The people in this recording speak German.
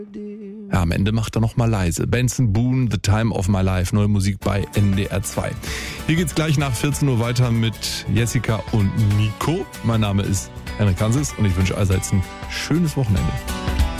Ja, am Ende macht er noch mal leise. Benson Boone, The Time of My Life, neue Musik bei NDR 2. Hier geht's gleich nach 14 Uhr weiter mit Jessica und Nico. Mein Name ist Henrik Hanses und ich wünsche allseits ein schönes Wochenende.